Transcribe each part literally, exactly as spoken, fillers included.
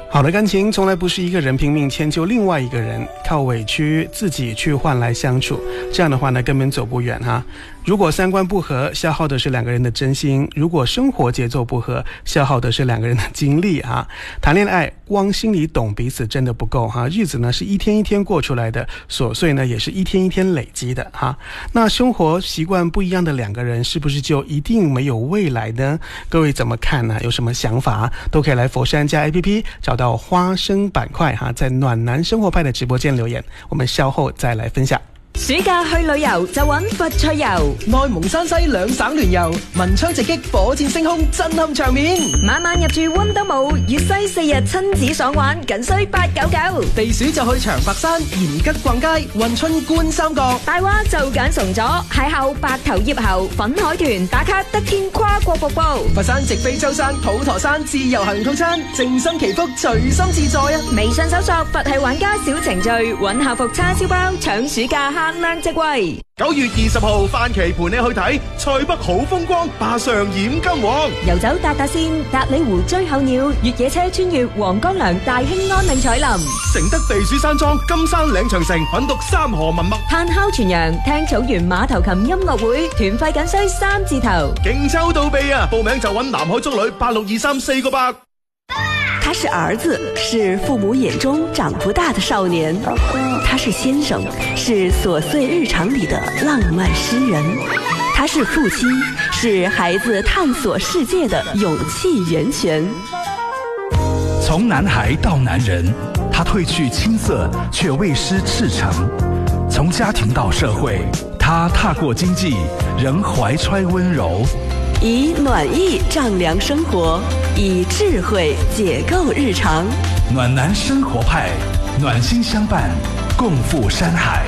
好的感情从来不是一个人拼命迁就另外一个人，靠委屈自己去换来相处，这样的话呢根本走不远哈。如果三观不合，消耗的是两个人的真心；如果生活节奏不合，消耗的是两个人的精力哈。谈恋爱光心里懂彼此真的不够哈，日子呢是一天一天过出来的，琐碎呢也是一天一天累积的哈。那生活习惯不一样的两个人，是不是就一定没有未来呢？各位怎么看呢？有什么想法都可以来佛山家 A P P 找到花生板塊哈，在暖男生活派的直播間留言，我們稍後再來分享。 暑假去旅遊就揾佛趣遊， 內蒙山西兩省聯遊，文昌直擊，火箭升空，震撼場面。 晚晚入住溫都姆，粵西四日親子爽玩，僅需八九九。 避暑就去長白山、延吉逛街，運春觀三角。 大話就揀崇左，邂逅白頭葉猴，粉海豚打卡得天跨國瀑布。 佛山直飛舟山、普陀山自由行套餐，靜心祈福，隨心自在啊！ 微信搜索佛系玩家小程序，揾校服叉燒包，搶暑假限量席位。 九月二十號，范琪陪你去睇塞北好風光，霸上染金黃。 遊走達達線，達里湖追候鳥，越野車穿越黃江梁，大興安嶺彩林。 承德避暑山莊，金山嶺長城，品讀三河文物。 炭烤全羊，聽草原馬頭琴音樂會，團費僅需三字頭。 勁抽到臂啊！報名就揾南海中旅八六二三四個八。 他是兒子，是父母眼中長不大的少年；他是先生，是瑣碎日常裡的浪漫詩人；他是父親，是孩子探索世界的勇氣源泉。 從男孩到男人，他褪去青澀，卻未失赤誠；從家庭到社會，他踏過經濟，仍懷揣溫柔。 以暖意丈量生活，以智慧解構日常。 暖男生活派，暖心相伴，共赴山海。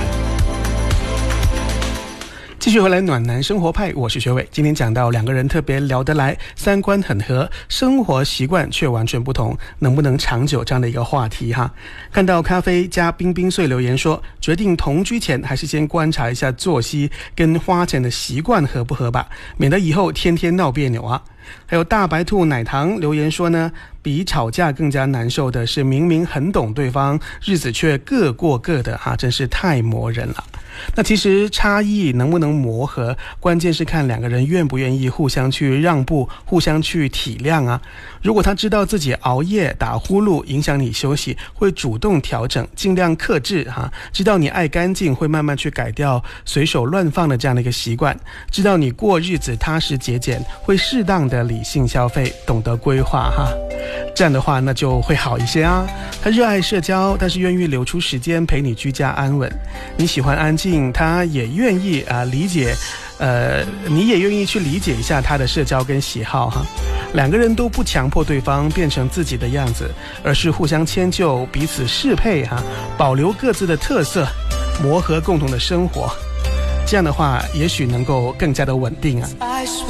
继续回来暖男生活派，我是学伟。今天讲到两个人特别聊得来，三观很合，生活习惯却完全不同，能不能长久这样的一个话题哈。看到咖啡加冰冰碎留言说，决定同居前还是先观察一下作息跟花钱的习惯合不合吧，免得以后天天闹别扭啊。还有大白兔奶糖留言说呢，比吵架更加难受的是明明很懂对方，日子却各过各的哈，真是太磨人了。那其实差异能不能磨合，关键是看两个人愿不愿意互相去让步，互相去体谅啊。如果他知道自己熬夜打呼噜影响你休息，会主动调整，尽量克制哈。知道你爱干净，会慢慢去改掉随手乱放的这样的一个习惯。知道你过日子踏实节俭，会适当的理性消费，懂得规划哈。这样的话那就会好一些啊。他热爱社交，但是愿意留出时间陪你居家安稳。你喜欢安静，他也愿意啊理解，呃，你也愿意去理解一下他的社交跟喜好哈。两个人都不强迫对方变成自己的样子，而是互相迁就，彼此适配哈，保留各自的特色，磨合共同的生活。这样的话，也许能够更加的稳定啊。